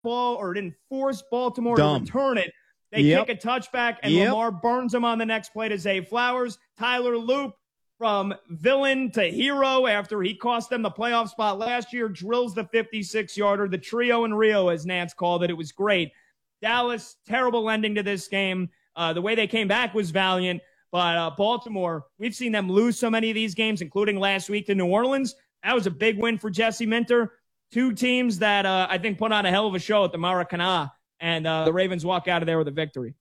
ball or didn't force Baltimore Dumb. to return it. They kick a touchback, and Lamar burns him on the next play to Zay Flowers. Tyler Loop, from villain to hero after he cost them the playoff spot last year, drills the 56-yarder. The trio in Rio, as Nance called it. It was great. Dallas, terrible ending to this game. The way they came back was valiant. But Baltimore, we've seen them lose so many of these games, including last week to New Orleans. That was a big win for Jesse Minter. Two teams that I think put on a hell of a show at the Maracana, and the Ravens walk out of there with a victory.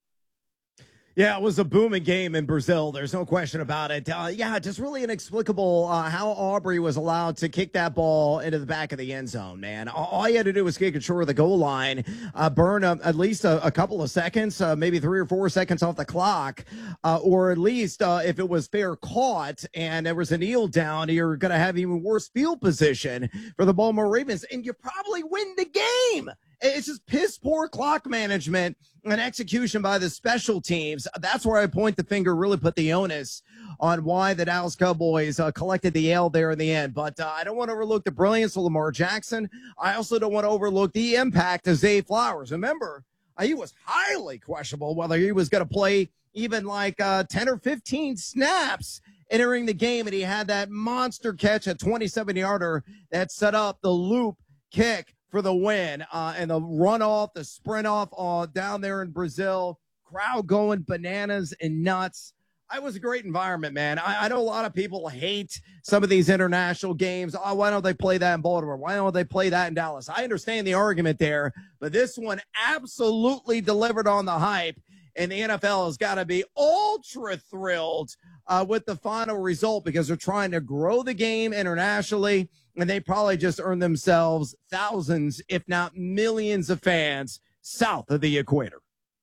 Yeah, it was a booming game in Brazil. There's no question about it. Just really inexplicable how Aubrey was allowed to kick that ball into the back of the end zone, man. All you had to do was kick it short of the goal line, burn at least a couple of seconds, maybe 3 or 4 seconds off the clock, or at least if it was fair caught and there was a kneel down, you're going to have even worse field position for the Baltimore Ravens, and you probably win the game. It's just piss poor clock management and execution by the special teams. That's where I point the finger, really put the onus on why the Dallas Cowboys collected the L there in the end. But I don't want to overlook the brilliance of Lamar Jackson. I also don't want to overlook the impact of Zay Flowers. Remember, he was highly questionable whether he was going to play even like 10 or 15 snaps entering the game. And he had that monster catch, a 27-yarder that set up the loop kick for the win, and the run off, the sprint off down there in Brazil, crowd going bananas and nuts. It was a great environment, man. I know a lot of people hate some of these international games. Oh, why don't they play that in Baltimore? Why don't they play that in Dallas? I understand the argument there, but this one absolutely delivered on the hype, and the NFL has got to be ultra thrilled with the final result because they're trying to grow the game internationally, and they probably just earned themselves thousands, if not millions of fans south of the equator.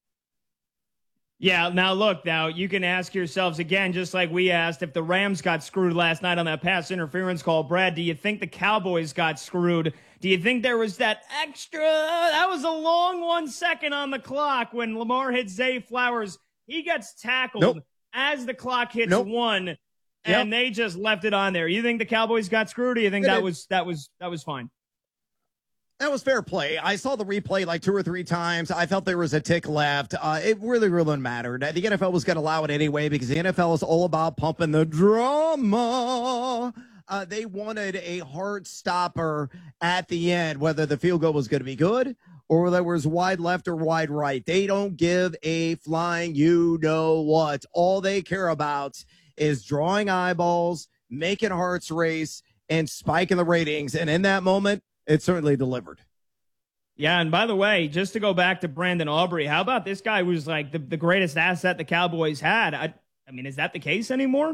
Yeah, now you can ask yourselves again, just like we asked, if the Rams got screwed last night on that pass interference call, Brad, do you think the Cowboys got screwed? Do you think there was that was a long 1 second on the clock when Lamar hit Zay Flowers? He gets tackled as the clock hits 1, and they just left it on there. You think the Cowboys got screwed, or you think that was fine? That was fair play. I saw the replay like 2 or 3 times. I felt there was a tick left. It really didn't matter. The NFL was going to allow it anyway because the NFL is all about pumping the drama. They wanted a heart stopper at the end, whether the field goal was going to be good or whether it was wide left or wide right. They don't give a flying you-know-what. All they care about is drawing eyeballs, making hearts race, and spiking the ratings. And in that moment, it certainly delivered. Yeah, and by the way, just to go back to Brandon Aubrey, how about this guy who's like the greatest asset the Cowboys had? I mean, is that the case anymore?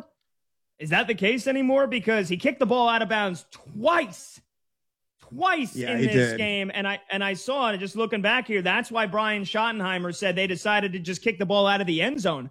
Because he kicked the ball out of bounds twice in this game. And I saw it, just looking back here, that's why Brian Schottenheimer said they decided to just kick the ball out of the end zone.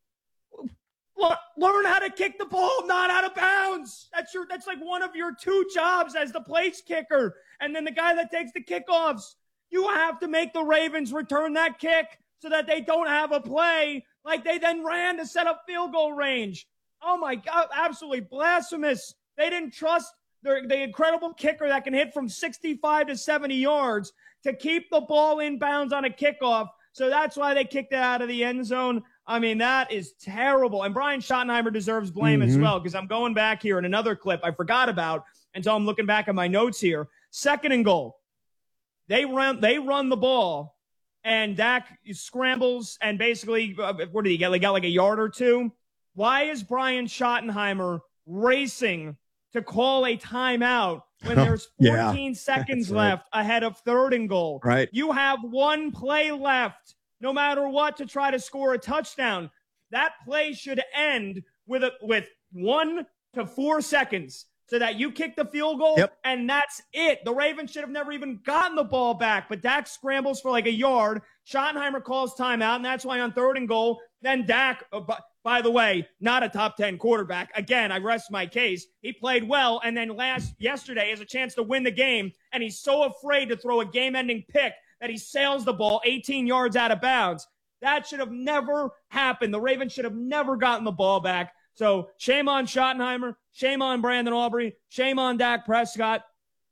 Learn how to kick the ball not out of bounds. That's like one of your 2 jobs as the place kicker. And then the guy that takes the kickoffs. You have to make the Ravens return that kick so that they don't have a play like they then ran to set up field goal range. Oh my God, absolutely blasphemous. They didn't trust the incredible kicker that can hit from 65 to 70 yards to keep the ball in bounds on a kickoff. So that's why they kicked it out of the end zone. I mean, that is terrible. And Brian Schottenheimer deserves blame as well, because I'm going back here in another clip I forgot about until I'm looking back at my notes here. 2nd and goal. They run the ball, and Dak scrambles, and basically, what did he get? He got like a yard or 2. Why is Brian Schottenheimer racing to call a timeout when there's 14 seconds left ahead of 3rd and goal? Right. You have 1 play left, no matter what, to try to score a touchdown. That play should end with 1 to 4 seconds so that you kick the field goal, and that's it. The Ravens should have never even gotten the ball back, but Dak scrambles for like a yard. Schottenheimer calls timeout, and that's why on 3rd and goal, then Dak, by the way, not a top 10 quarterback. Again, I rest my case. He played well, and then yesterday has a chance to win the game, and he's so afraid to throw a game-ending pick that he sails the ball 18 yards out of bounds. That should have never happened. The Ravens should have never gotten the ball back. So shame on Schottenheimer, shame on Brandon Aubrey, shame on Dak Prescott.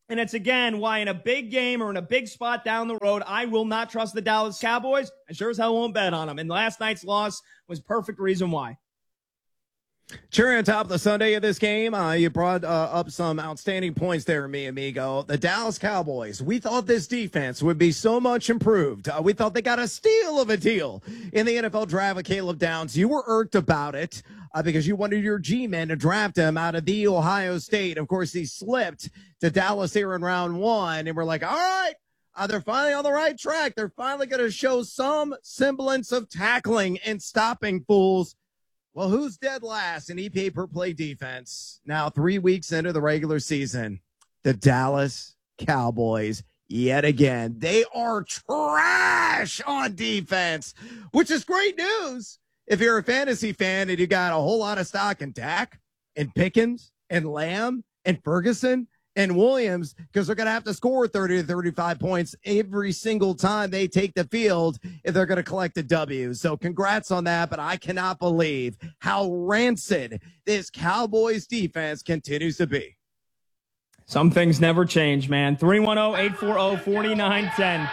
And it's, again, why in a big game or in a big spot down the road, I will not trust the Dallas Cowboys. I sure as hell won't bet on them. And last night's loss was perfect reason why. Cherry on top of the Sunday of this game, you brought up some outstanding points there, mi amigo. The Dallas Cowboys, we thought this defense would be so much improved. We thought they got a steal of a deal in the NFL draft with Caleb Downs. You were irked about it because you wanted your G-men to draft him out of the Ohio State. Of course, he slipped to Dallas here in round 1, and we're like, all right, they're finally on the right track. They're finally going to show some semblance of tackling and stopping fools. Well, who's dead last in EPA per play defense? Now, 3 weeks into the regular season, the Dallas Cowboys, yet again, they are trash on defense, which is great news if you're a fantasy fan and you got a whole lot of stock in Dak and Pickens and Lamb and Ferguson and Williams, because they're going to have to score 30 to 35 points every single time they take the field if they're going to collect a W. So congrats on that, but I cannot believe how rancid this Cowboys defense continues to be. Some things never change, man. 310-840-4910.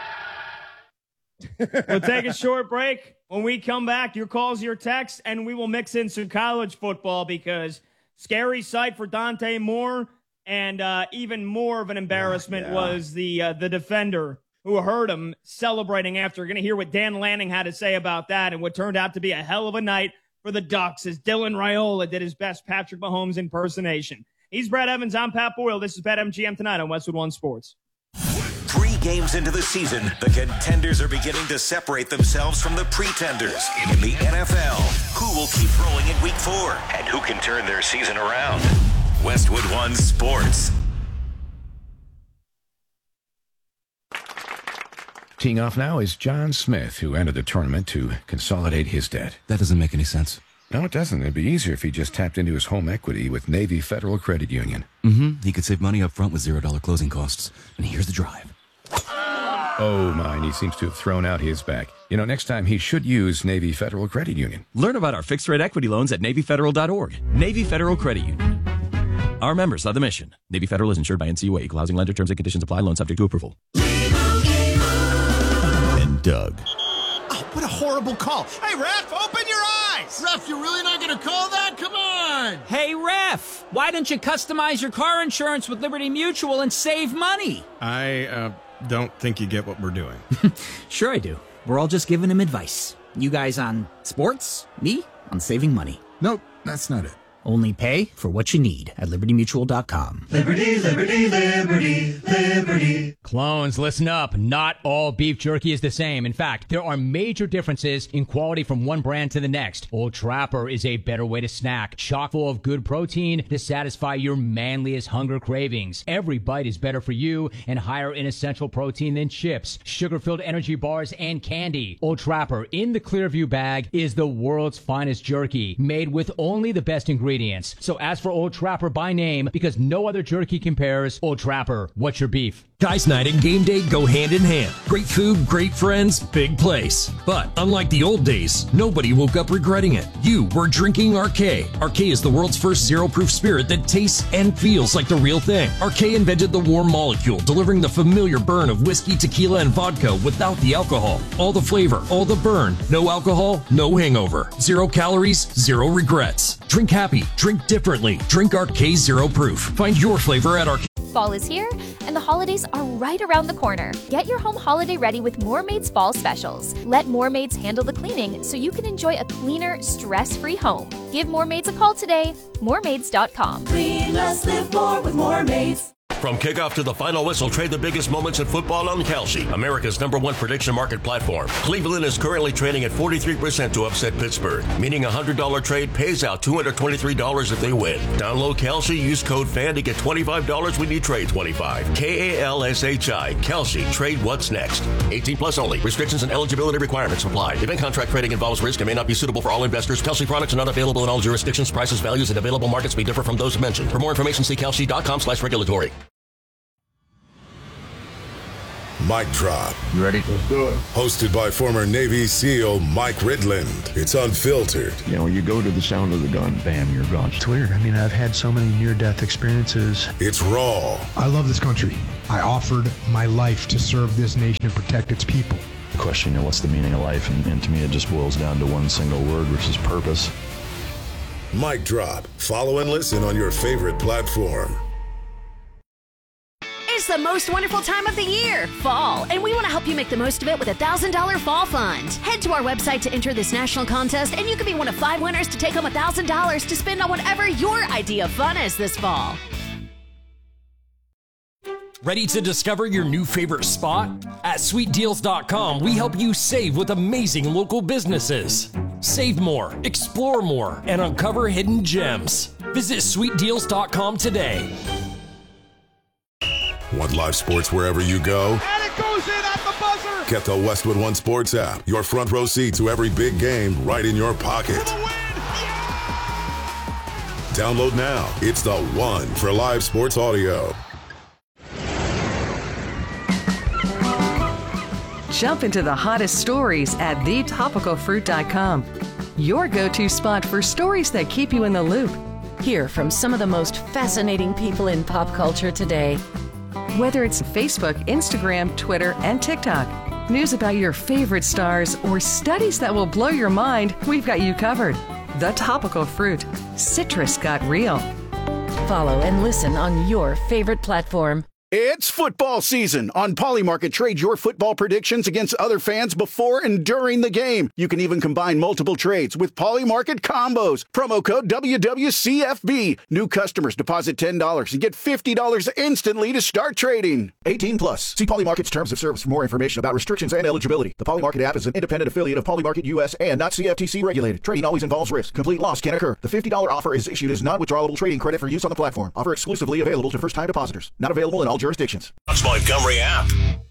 We'll take a short break. When we come back, your calls, your texts, and we will mix in some college football because scary sight for Dante Moore. And even more of an embarrassment was the defender who heard him celebrating after. You're going to hear what Dan Lanning had to say about that and what turned out to be a hell of a night for the Ducks as Dylan Raiola did his best Patrick Mahomes impersonation. He's Brad Evans. I'm Pat Boyle. This is BetMGM Tonight on Westwood One Sports. 3 games into the season, the contenders are beginning to separate themselves from the pretenders. In the NFL, who will keep rolling in Week 4 and who can turn their season around? Westwood One Sports. Teeing off now is John Smith, who entered the tournament to consolidate his debt. That doesn't make any sense. No, it doesn't. It'd be easier if he just tapped into his home equity with Navy Federal Credit Union. He could save money up front with $0 closing costs. And here's the drive. Oh, my, he seems to have thrown out his back. You know, next time he should use Navy Federal Credit Union. Learn about our fixed-rate equity loans at NavyFederal.org. Navy Federal Credit Union. Our members are the mission. Navy Federal is insured by NCUA. Equal housing lender. Terms and conditions apply. Loan subject to approval. And Doug. Oh, what a horrible call. Hey, ref, open your eyes. Ref, you're really not going to call that? Come on. Hey, ref, why don't you customize your car insurance with Liberty Mutual and save money? I don't think you get what we're doing. Sure I do. We're all just giving him advice. You guys on sports, me on saving money. Nope, that's not it. Only pay for what you need at libertymutual.com. Liberty, liberty, liberty, liberty. Clones, listen up. Not all beef jerky is the same. In fact, there are major differences in quality from one brand to the next. Old Trapper is a better way to snack, chock full of good protein to satisfy your manliest hunger cravings. Every bite is better for you and higher in essential protein than chips, sugar-filled energy bars, and candy. Old Trapper in the Clearview bag is the world's finest jerky, made with only the best ingredients. So ask for Old Trapper by name because no other jerky compares. Old Trapper, what's your beef? Guys night and game day go hand in hand. Great food, great friends, big place. But unlike the old days, nobody woke up regretting it. You were drinking Arcade. Arcade is the world's first zero-proof spirit that tastes and feels like the real thing. Arcade invented the warm molecule, delivering the familiar burn of whiskey, tequila, and vodka without the alcohol. All the flavor, all the burn. No alcohol, no hangover. 0 calories, 0 regrets. Drink happy, drink differently. Drink Arcade Zero Proof. Find your flavor at Arcade. Fall is here, and the holidays are right around the corner. Get your home holiday ready with Moormaid's Fall Specials. Let Moormaids handle the cleaning so you can enjoy a cleaner, stress-free home. Give Moormaids a call today. Moormaids.com. Clean less, live more with Moormaids. From kickoff to the final whistle, trade the biggest moments in football on Kalshi, America's #1 prediction market platform. Cleveland is currently trading at 43% to upset Pittsburgh, meaning a $100 trade pays out $223 if they win. Download Kalshi, use code FAN to get $25 when you trade 25. Kalshi, Kalshi, trade what's next. 18 plus only. Restrictions and eligibility requirements apply. Event contract trading involves risk and may not be suitable for all investors. Kalshi products are not available in all jurisdictions. Prices, values, and available markets may differ from those mentioned. For more information, see kalshi.com/regulatory. Mic Drop. You ready? Let's do it. Hosted by former Navy SEAL Mike Ridland. It's unfiltered. You know, you go to the sound of the gun, bam, you're gone. It's weird. I mean, I've had so many near-death experiences. It's raw. I love this country. I offered my life to serve this nation and protect its people. The question, you know, what's the meaning of life? And to me, it just boils down to one single word, which is purpose. Mic Drop. Follow and listen on your favorite platform. It's the most wonderful time of the year, fall, and we want to help you make the most of it with a $1,000 fall fund. Head to our website to enter this national contest, and you could be one of 5 winners to take home $1,000 to spend on whatever your idea of fun is this fall. Ready to discover your new favorite spot? At sweetdeals.com, we help you save with amazing local businesses. Save more, explore more, and uncover hidden gems. Visit sweetdeals.com today. Want live sports wherever you go? And it goes in at the buzzer! Get the Westwood One Sports app. Your front row seat to every big game right in your pocket. Download now. It's the one for live sports audio. Jump into the hottest stories at thetopicalfruit.com. Your go-to spot for stories that keep you in the loop. Hear from some of the most fascinating people in pop culture today. Whether it's Facebook, Instagram, Twitter, and TikTok, news about your favorite stars, or studies that will blow your mind, we've got you covered. The Topical Fruit. Citrus got real. Follow and listen on your favorite platform. It's football season. On Polymarket, trade your football predictions against other fans before and during the game. You can even combine multiple trades with Polymarket combos. Promo code WWCFB. New customers deposit $10 and get $50 instantly to start trading. 18 plus. See Polymarket's terms of service for more information about restrictions and eligibility. The Polymarket app is an independent affiliate of Polymarket US and not CFTC regulated. Trading always involves risk. Complete loss can occur. The $50 offer is issued as non-withdrawable trading credit for use on the platform. Offer exclusively available to first-time depositors. Not available in all jurisdictions. Montgomery app.